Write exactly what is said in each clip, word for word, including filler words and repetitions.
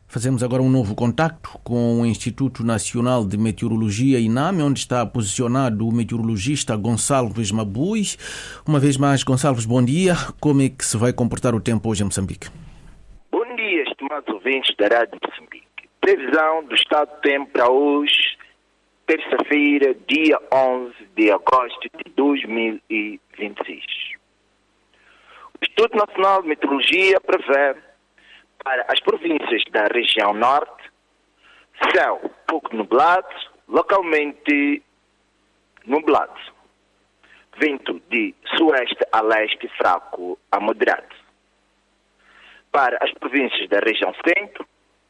Fazemos agora um novo contacto com o Instituto Nacional de Meteorologia, INAME, onde está posicionado o meteorologista Gonçalves Mabuz. Uma vez mais, Gonçalves, bom dia. Como é que se vai comportar o tempo hoje em Moçambique? Bom dia, estimados ouvintes da Rádio Moçambique. Previsão do estado do tempo para hoje, terça-feira, dia onze de agosto de dois mil e vinte e seis. O Instituto Nacional de Meteorologia prevê para as províncias da região norte, céu pouco nublado, localmente nublado. Vento de sueste a leste fraco a moderado. Para as províncias da região centro,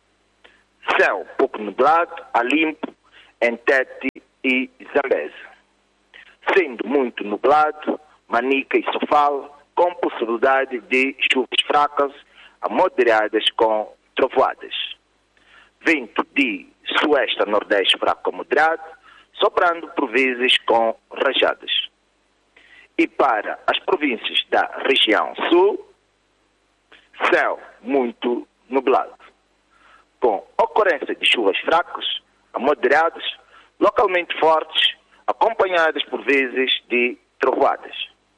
céu pouco nublado a limpo em Tete e Zambeze. Sendo muito nublado, Manica e Sofala, com possibilidade de chuvas fracas a moderadas com trovoadas. Vento de sueste a nordeste fraco a moderado, soprando por vezes com rajadas. E para as províncias da região sul, céu muito nublado, com ocorrência de chuvas fracas a moderadas, localmente fortes, acompanhadas por vezes de trovoadas.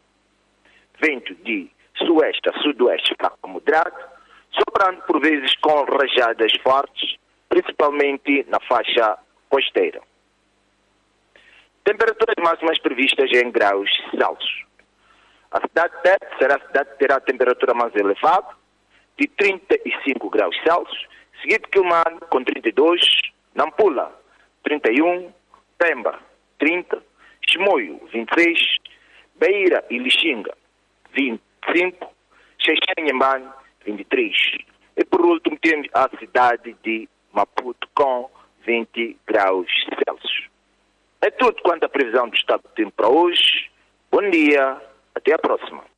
Vento de sueste a sudoeste fraco a moderado, soprando por vezes com rajadas fortes, principalmente na faixa costeira. Temperaturas máximas previstas em graus Celsius. A cidade de Tete será a cidade que terá a temperatura mais elevada, de trinta e cinco graus Celsius, seguido de Quilmane com trinta e dois, Nampula trinta e um, Pemba trinta, Chimoio vinte e seis, Beira e Lixinga vinte e cinco, Xexém e Nhambane vinte e três. E por último temos a cidade de Maputo com vinte graus Celsius. É tudo quanto a previsão do estado do tempo para hoje. Bom dia, até a próxima.